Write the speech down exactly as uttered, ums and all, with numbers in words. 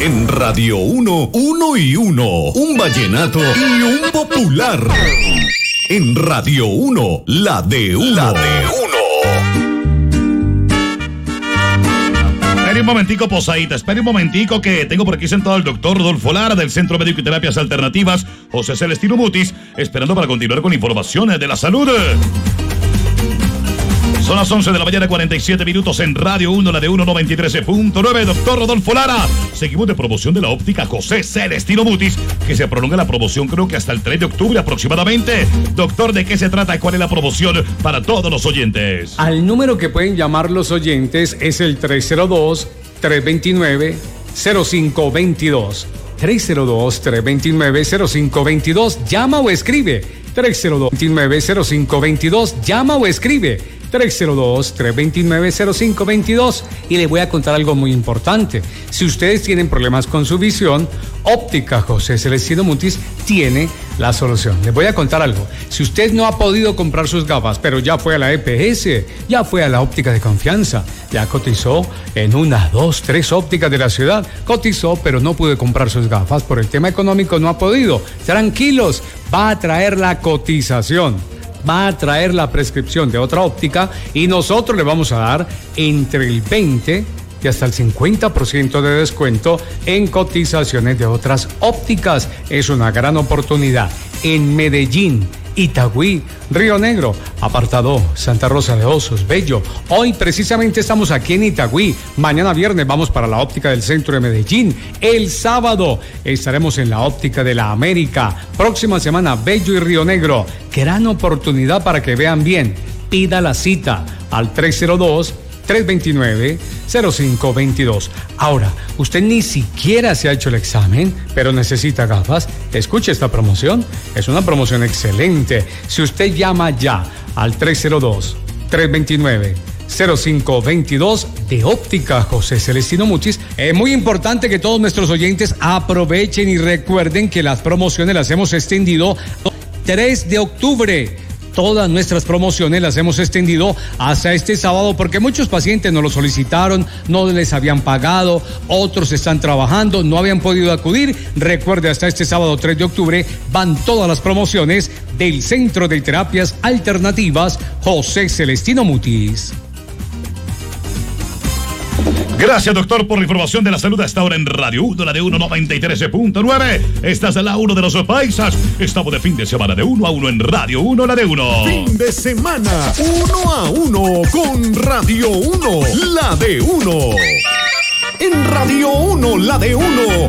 En Radio uno, uno y uno, un vallenato y un popular. En Radio uno, la de uno. La de uno. Espere un momentico, Posaíta, espere un momentico que tengo por aquí sentado al doctor Rodolfo Lara del Centro Médico y Terapias Alternativas, José Celestino Mutis, esperando para continuar con informaciones de la salud. Son las once de la mañana, cuarenta y siete minutos en Radio uno, la de uno, noventa y tres punto nueve. Doctor Rodolfo Lara, seguimos de promoción de la óptica José Celestino Mutis, que se prolonga la promoción creo que hasta el tres de octubre aproximadamente. Doctor, ¿de qué se trata y cuál es la promoción para todos los oyentes? Al número que pueden llamar los oyentes es el tres cero dos, tres dos nueve, cero cinco dos dos. tres cero dos, tres dos nueve, cero cinco dos dos. Llama o escribe. tres cero dos, tres dos nueve, cero cinco dos dos. Llama o escribe. tres cero dos, tres dos nueve, cero cinco dos dos. Y les voy a contar algo muy importante. Si ustedes tienen problemas con su visión, Óptica José Celestino Mutis tiene la solución. Les voy a contar algo. Si usted no ha podido comprar sus gafas, pero ya fue a la E P S, ya fue a la óptica de confianza, ya cotizó en una, dos, tres ópticas de la ciudad, cotizó, pero no pudo comprar sus gafas por el tema económico, no ha podido. Tranquilos, va a traer la cotización, va a traer la prescripción de otra óptica y nosotros le vamos a dar entre el veinte y hasta el cincuenta por ciento de descuento en cotizaciones de otras ópticas. Es una gran oportunidad en Medellín, Itagüí, Río Negro, Apartadó, Santa Rosa de Osos, Bello. Hoy precisamente estamos aquí en Itagüí. Mañana viernes vamos para la óptica del centro de Medellín. El sábado estaremos en la óptica de la América. Próxima semana, Bello y Río Negro. Gran oportunidad para que vean bien. Pida la cita al tres cero dos, tres dos nueve, cero cinco dos dos. Ahora, usted ni siquiera se ha hecho el examen, pero necesita gafas. Escuche esta promoción. Es una promoción excelente. Si usted llama ya al tres cero dos, tres dos nueve, cero cinco dos dos de Óptica José Celestino Mutis. Es muy importante que todos nuestros oyentes aprovechen y recuerden que las promociones las hemos extendido tres de octubre. Todas nuestras promociones las hemos extendido hasta este sábado porque muchos pacientes nos lo solicitaron, no les habían pagado, otros están trabajando, no habían podido acudir. Recuerde, hasta este sábado tres de octubre van todas las promociones del Centro de Terapias Alternativas José Celestino Mutis. Gracias, doctor, por la información de la salud a esta hora en Radio uno, la de uno, noventa y tres punto nueve. Estás en la uno de los paisas. Estamos de fin de semana de uno a uno en Radio uno, la de uno. Fin de semana, uno a uno con Radio uno, la de uno. En Radio uno, la de uno,